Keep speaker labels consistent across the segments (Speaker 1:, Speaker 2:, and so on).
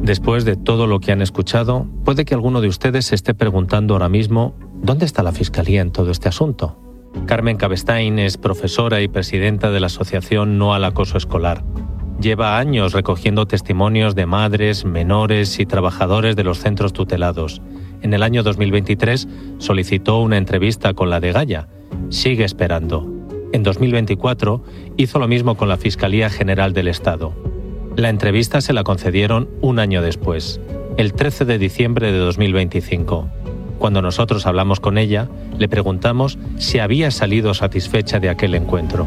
Speaker 1: Después de todo lo que han escuchado, puede que alguno de ustedes se esté preguntando ahora mismo ¿dónde está la Fiscalía en todo este asunto? Carmen Cabestain es profesora y presidenta de la asociación No al Acoso Escolar. Lleva años recogiendo testimonios de madres, menores y trabajadores de los centros tutelados. En el año 2023 solicitó una entrevista con la Dgaia. Sigue esperando. En 2024 hizo lo mismo con la Fiscalía General del Estado. La entrevista se la concedieron un año después, el 13 de diciembre de 2025. Cuando nosotros hablamos con ella, le preguntamos si había salido satisfecha de aquel encuentro.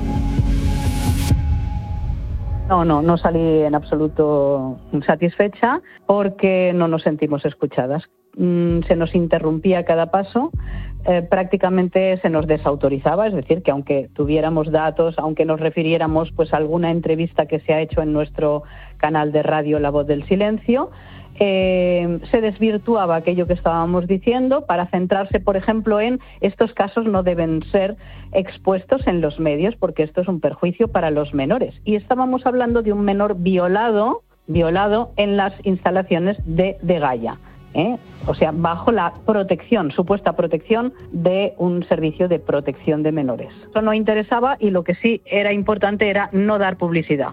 Speaker 2: No salí en absoluto satisfecha porque no nos sentimos escuchadas. Se nos interrumpía a cada paso, prácticamente se nos desautorizaba, es decir, que aunque tuviéramos datos, aunque nos refiriéramos pues a alguna entrevista que se ha hecho en nuestro canal de radio La Voz del Silencio, se desvirtuaba aquello que estábamos diciendo para centrarse, por ejemplo, en estos casos no deben ser expuestos en los medios porque esto es un perjuicio para los menores. Y estábamos hablando de un menor violado en las instalaciones de Dgaia. O sea, bajo la protección, supuesta protección de un servicio de protección de menores. Eso no interesaba y lo que sí era importante era no dar publicidad.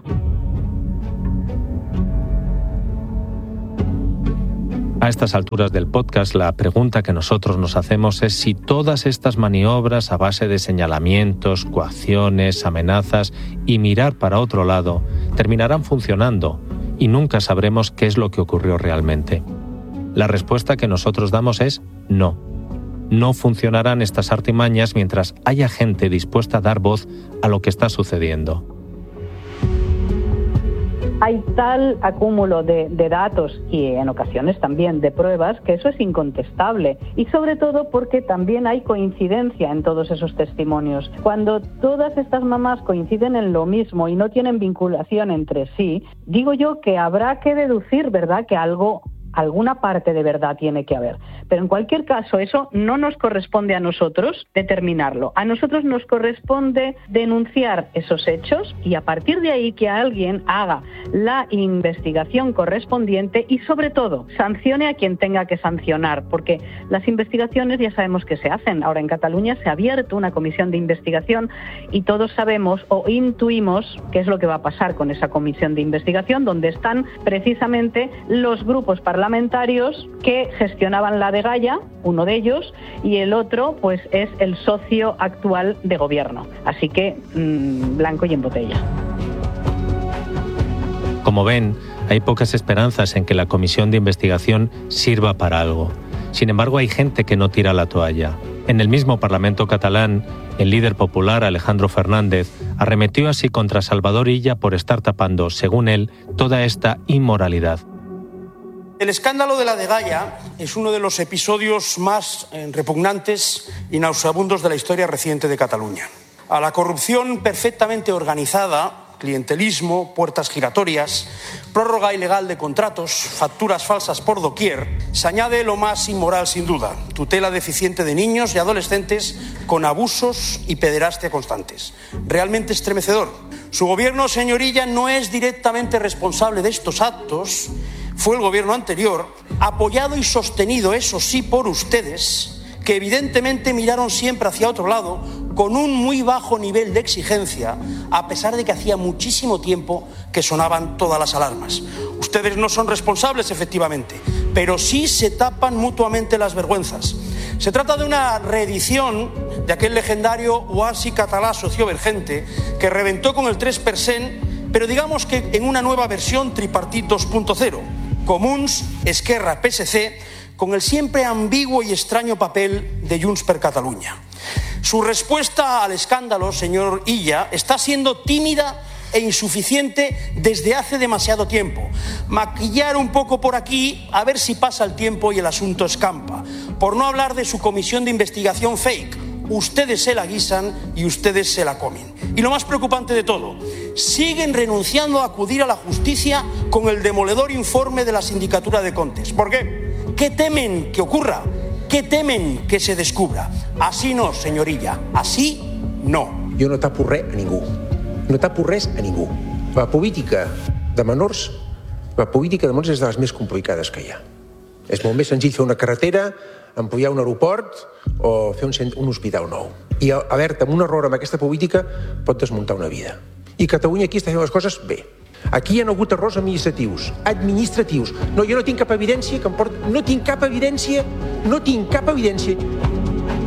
Speaker 1: A estas alturas del podcast, la pregunta que nosotros nos hacemos es si todas estas maniobras a base de señalamientos, coacciones, amenazas y mirar para otro lado terminarán funcionando y nunca sabremos qué es lo que ocurrió realmente. La respuesta que nosotros damos es no. No funcionarán estas artimañas mientras haya gente dispuesta a dar voz a lo que está sucediendo.
Speaker 2: Hay tal acúmulo de datos y en ocasiones también de pruebas que eso es incontestable y sobre todo porque también hay coincidencia en todos esos testimonios. Cuando todas estas mamás coinciden en lo mismo y no tienen vinculación entre sí, digo yo que habrá que deducir, ¿verdad?, que alguna parte de verdad tiene que haber. Pero en cualquier caso, eso no nos corresponde a nosotros determinarlo. A nosotros nos corresponde denunciar esos hechos y a partir de ahí que alguien haga la investigación correspondiente y sobre todo sancione a quien tenga que sancionar, porque las investigaciones ya sabemos que se hacen. Ahora en Cataluña se ha abierto una comisión de investigación y todos sabemos o intuimos qué es lo que va a pasar con esa comisión de investigación, donde están precisamente los grupos parlamentarios que gestionaban la Dgaia, uno de ellos, y el otro pues es el socio actual de gobierno. Así que blanco y en botella.
Speaker 1: Como ven, hay pocas esperanzas en que la comisión de investigación sirva para algo. Sin embargo, hay gente que no tira la toalla. En el mismo Parlamento catalán, el líder popular Alejandro Fernández arremetió así contra Salvador Illa por estar tapando, según él, toda esta inmoralidad.
Speaker 3: El escándalo de la Dgaia es uno de los episodios más repugnantes y nauseabundos de la historia reciente de Cataluña. A la corrupción perfectamente organizada, clientelismo, puertas giratorias, prórroga ilegal de contratos, facturas falsas por doquier, se añade lo más inmoral sin duda, tutela deficiente de niños y adolescentes con abusos y pederastia constantes. Realmente estremecedor. Su gobierno, señor Illa, no es directamente responsable de estos actos. Fue el gobierno anterior, apoyado y sostenido, eso sí, por ustedes, que evidentemente miraron siempre hacia otro lado, con un muy bajo nivel de exigencia, a pesar de que hacía muchísimo tiempo que sonaban todas las alarmas. Ustedes no son responsables, efectivamente, pero sí se tapan mutuamente las vergüenzas. Se trata de una reedición de aquel legendario oasi català sociovergente que reventó con el 3%, pero digamos que en una nueva versión tripartit 2.0. Comuns, Esquerra, PSC, con el siempre ambiguo y extraño papel de Junts per Catalunya. Su respuesta al escándalo, señor Illa, está siendo tímida e insuficiente desde hace demasiado tiempo. Maquillar un poco por aquí, a ver si pasa el tiempo y el asunto escampa. Por no hablar de su comisión de investigación fake. Ustedes se la guisan y ustedes se la comen. Y lo más preocupante de todo, siguen renunciando a acudir a la justicia con el demoledor informe de la Sindicatura de Comptes. ¿Por qué? ¿Qué temen que ocurra? ¿Qué temen que se descubra? Así no, señor Illa, así no.
Speaker 4: Jo no tapo res a ningú. No tapo res a ningú. La política de menors La política de molts és de les més complicades que hi ha. És molt més senzill fer una carretera, ampliar un aeroport o fer un hospital nou. I alerta, amb un error amb aquesta política pot desmuntar una vida. I Catalunya aquí està fent les coses bé. Aquí hi ha hagut errors administratius. No, jo no tinc cap evidència que em porti... No tinc cap evidència